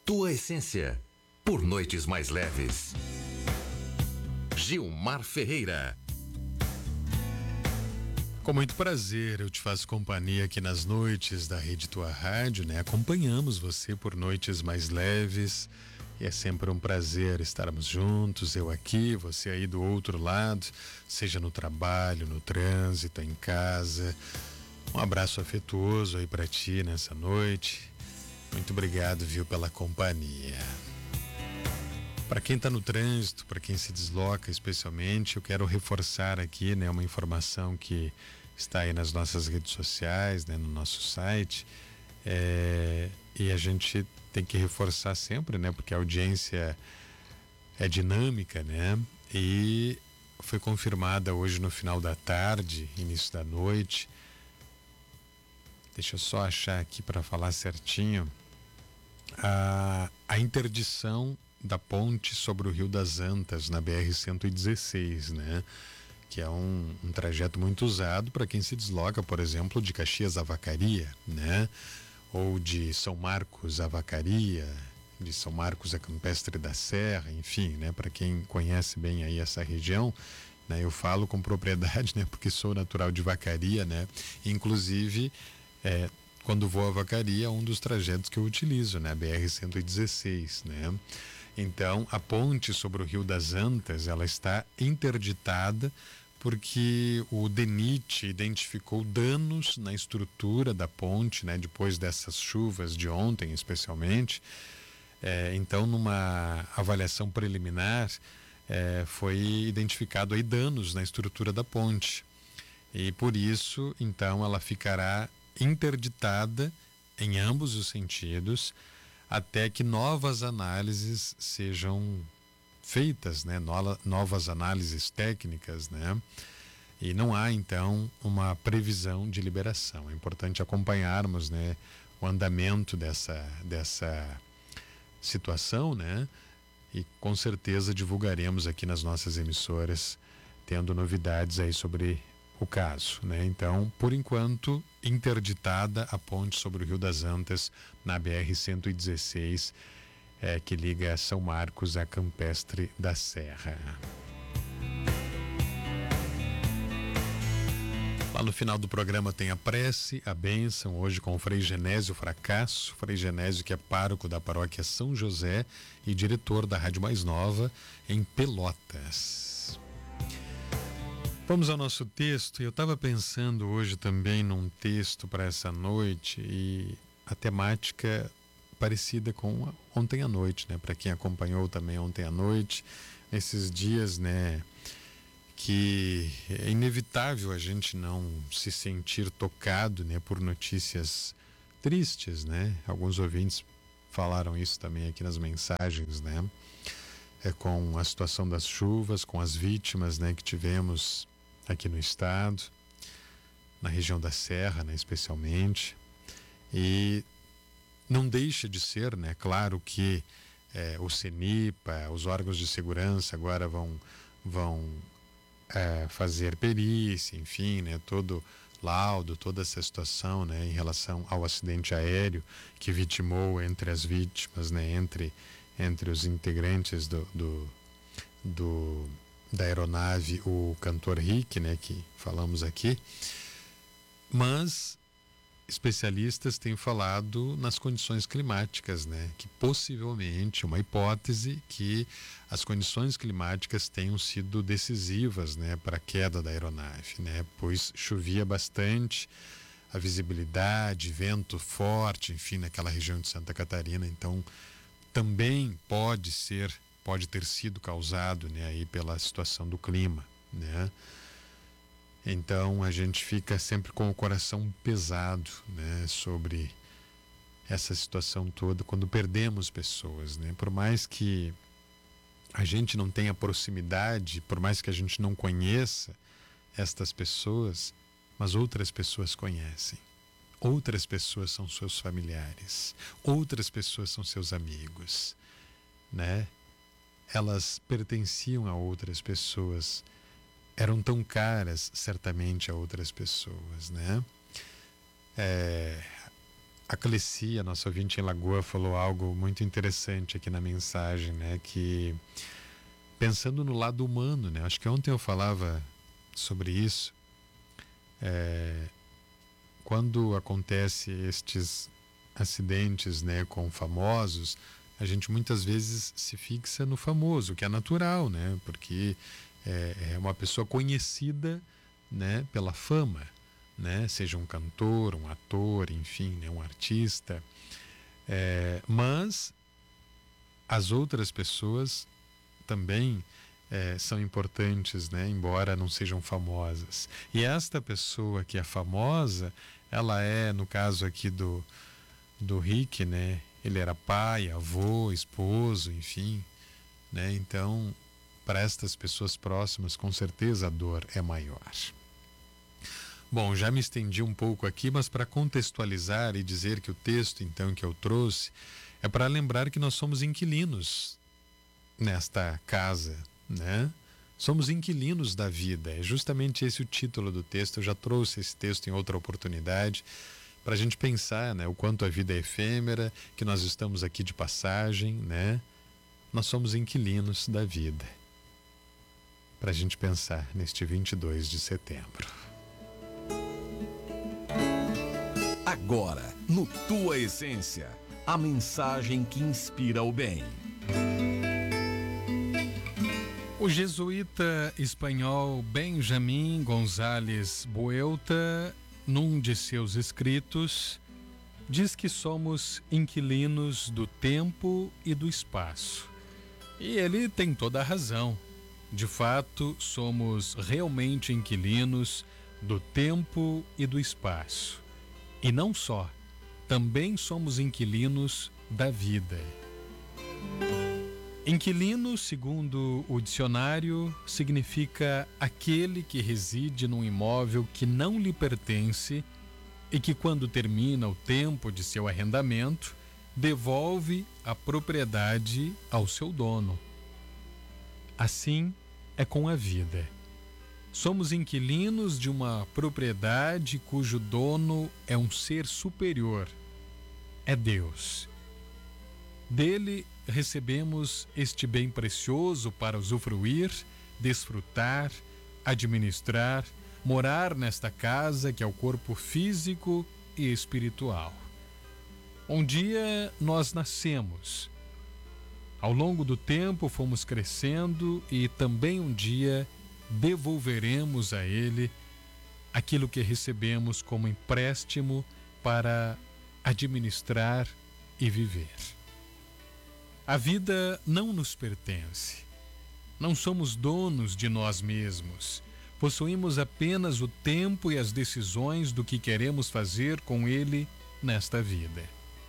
tua essência, por noites mais leves. Gilmar Ferreira. Com muito prazer, eu te faço companhia aqui nas noites da Rede Tua Rádio, né? Acompanhamos você por noites mais leves e é sempre um prazer estarmos juntos, eu aqui, você aí do outro lado, seja no trabalho, no trânsito, em casa. Um abraço afetuoso aí pra ti nessa noite. Muito obrigado, viu, pela companhia. Para quem está no trânsito, para quem se desloca especialmente, eu quero reforçar aqui, né, uma informação que está aí nas nossas redes sociais, né, no nosso site, e a gente tem que reforçar sempre, né, porque a audiência é dinâmica, né, e foi confirmada hoje no final da tarde, início da noite. Deixa eu só achar aqui para falar certinho. A interdição da ponte sobre o Rio das Antas na BR-116, né? Que é um trajeto muito usado para quem se desloca, por exemplo, de Caxias a Vacaria, né? Ou de São Marcos a Vacaria, de São Marcos a Campestre da Serra, enfim, né? Para quem conhece bem aí essa região, né? Eu falo com propriedade, né? Porque sou natural de Vacaria, né? Inclusive, quando vou a Vacaria, é um dos trajetos que eu utilizo, né? BR-116, né? Então, a ponte sobre o Rio das Antas, ela está interditada porque o DENIT identificou danos na estrutura da ponte, né? Depois dessas chuvas de ontem, especialmente. Então, numa avaliação preliminar, foi identificado aí danos na estrutura da ponte. E por isso, então, ela ficará interditada em ambos os sentidos até que novas análises sejam feitas, né? Novas análises técnicas, né? E não há então uma previsão de liberação. É importante acompanharmos, né, o andamento dessa situação, né? E com certeza divulgaremos aqui nas nossas emissoras, tendo novidades aí sobre o caso, né? Então, por enquanto, interditada a ponte sobre o Rio das Antas na BR-116, que liga São Marcos a Campestre da Serra. Lá no final do programa tem a prece, a bênção, hoje com o Frei Genésio Fracasso, Frei Genésio que é pároco da paróquia São José e diretor da Rádio Mais Nova em Pelotas. Vamos ao nosso texto. Eu estava pensando hoje também num texto para essa noite e a temática parecida com ontem à noite, né? Para quem acompanhou também ontem à noite, esses dias, né? Que é inevitável a gente não se sentir tocado, né? Por notícias tristes, né? Alguns ouvintes falaram isso também aqui nas mensagens, né? Com a situação das chuvas, com as vítimas, né? Que tivemos aqui no estado, na região da Serra, né, especialmente, e não deixa de ser, né, claro que o CENIPA, os órgãos de segurança agora vão fazer perícia, enfim, né, todo laudo, toda essa situação, né, em relação ao acidente aéreo que vitimou entre as vítimas, né, entre os integrantes da aeronave, o cantor Rick, né, que falamos aqui, mas especialistas têm falado nas condições climáticas, né, que possivelmente, uma hipótese, que as condições climáticas tenham sido decisivas, né, para a queda da aeronave, né, pois chovia bastante, a visibilidade, vento forte, enfim, naquela região de Santa Catarina, então também pode ter sido causado, né, aí pela situação do clima, né? Então a gente fica sempre com o coração pesado, né, sobre essa situação toda quando perdemos pessoas, né? Por mais que a gente não tenha proximidade, por mais que a gente não conheça estas pessoas, mas outras pessoas conhecem. Outras pessoas são seus familiares, outras pessoas são seus amigos, né? Elas pertenciam a outras pessoas, eram tão caras certamente a outras pessoas, né? A Cleci, a nossa ouvinte em Lagoa, falou algo muito interessante aqui na mensagem, né? Que pensando no lado humano, né? Acho que ontem eu falava sobre isso. Quando acontece estes acidentes, né, com famosos, a gente muitas vezes se fixa no famoso, que é natural, né? Porque é uma pessoa conhecida, né, pela fama, né? Seja um cantor, um ator, enfim, né, um artista. Mas as outras pessoas também são importantes, né? Embora não sejam famosas. E esta pessoa que é famosa, ela no caso aqui do Rick, né? Ele era pai, avô, esposo, enfim, né? Então, para estas pessoas próximas, com certeza a dor é maior. Bom, já me estendi um pouco aqui, mas para contextualizar e dizer que o texto, então, que eu trouxe, é para lembrar que nós somos inquilinos nesta casa, né? Somos inquilinos da vida. É justamente esse o título do texto. Eu já trouxe esse texto em outra oportunidade, para a gente pensar, né, o quanto a vida é efêmera, que nós estamos aqui de passagem, né? Nós somos inquilinos da vida. Para a gente pensar neste 22 de setembro. Agora, no Tua Essência, a mensagem que inspira o bem. O jesuíta espanhol Benjamin González Buelta, num de seus escritos, diz que somos inquilinos do tempo e do espaço. E ele tem toda a razão. De fato, somos realmente inquilinos do tempo e do espaço. E não só, também somos inquilinos da vida. Inquilino, segundo o dicionário, significa aquele que reside num imóvel que não lhe pertence e que, quando termina o tempo de seu arrendamento, devolve a propriedade ao seu dono. Assim é com a vida. Somos inquilinos de uma propriedade cujo dono é um ser superior, é Deus. Dele recebemos este bem precioso para usufruir, desfrutar, administrar, morar nesta casa que é o corpo físico e espiritual. Um dia nós nascemos. Ao longo do tempo fomos crescendo e também um dia devolveremos a ele aquilo que recebemos como empréstimo para administrar e viver. A vida não nos pertence. Não somos donos de nós mesmos. Possuímos apenas o tempo e as decisões do que queremos fazer com ele nesta vida.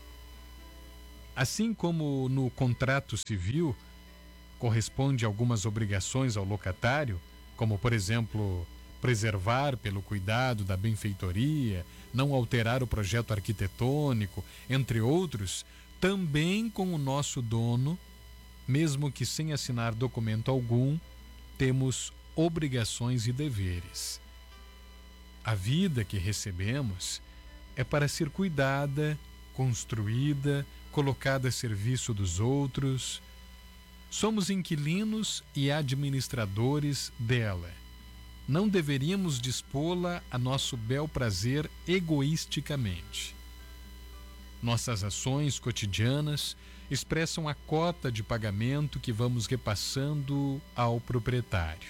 Assim como no contrato civil corresponde algumas obrigações ao locatário, como, por exemplo, preservar pelo cuidado da benfeitoria, não alterar o projeto arquitetônico, entre outros, também com o nosso dono, mesmo que sem assinar documento algum, temos obrigações e deveres. A vida que recebemos é para ser cuidada, construída, colocada a serviço dos outros. Somos inquilinos e administradores dela. Não deveríamos dispô-la a nosso bel prazer egoisticamente. Nossas ações cotidianas expressam a cota de pagamento que vamos repassando ao proprietário.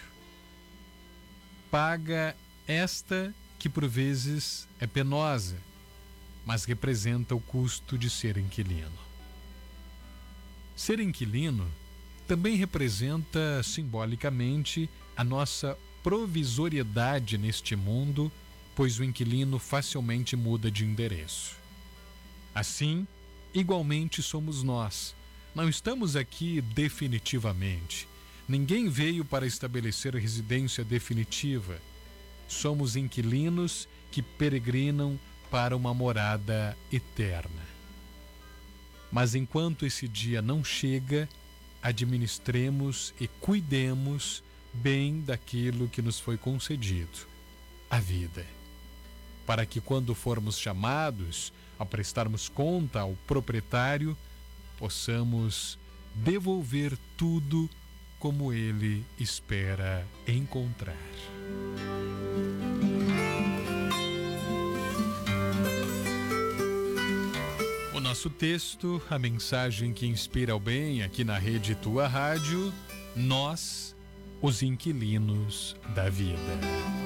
Paga esta que por vezes é penosa, mas representa o custo de ser inquilino. Ser inquilino também representa simbolicamente a nossa provisoriedade neste mundo, pois o inquilino facilmente muda de endereço. Assim, igualmente somos nós. Não estamos aqui definitivamente. Ninguém veio para estabelecer residência definitiva. Somos inquilinos que peregrinam para uma morada eterna. Mas enquanto esse dia não chega, administremos e cuidemos bem daquilo que nos foi concedido, a vida. para que, quando formos chamados a prestarmos conta ao proprietário, possamos devolver tudo como ele espera encontrar. O nosso texto, a mensagem que inspira o bem aqui na Rede Tua Rádio, nós, os inquilinos da vida.